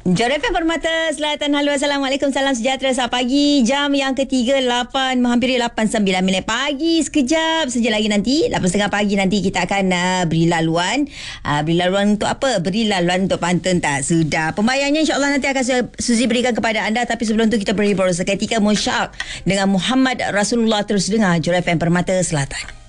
Johor FM Permata Selatan. Halo, Assalamualaikum, salam sejahtera. Selamat pagi. Jam yang ketiga, 8 menghampiri 8:09 pagi. Sekejap saja lagi nanti 8:30 pagi nanti kita akan beri laluan. Beri laluan untuk apa? Beri laluan untuk pantun tak sudah. Pembayarannya insyaAllah nanti akan Suzy berikan kepada anda. Tapi sebelum tu kita beri berusaha seketika musyaf dengan Muhammad Rasulullah. Terus dengar Johor FM Permata Selatan.